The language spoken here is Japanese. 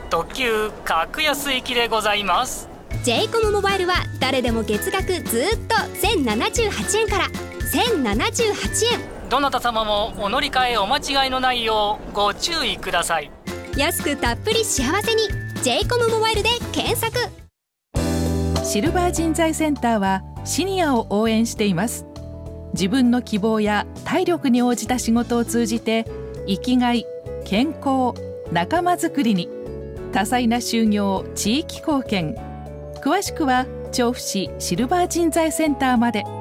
特急格安行きでございます。 j コムモバイルは誰でも月額ずっと1078円から1078円。 どなた様もお乗り換えお間違いのないようご注意ください。 安くたっぷり幸せに j コムモバイルで検索。 シルバー人材センターはシニアを応援しています。自分の希望や体力に応じた仕事を通じて生きがい、健康、仲間づくりに多彩な就業、地域貢献。詳しくは調布市シルバー人材センターまで。